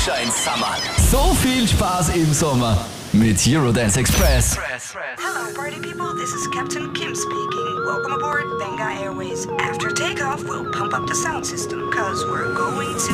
Sunshine Summer. So viel Spaß im Sommer mit Eurodance Express. Hello, party people. This is Captain Kim speaking. Welcome aboard Benga Airways. After takeoff, we'll pump up the sound system, cause we're going to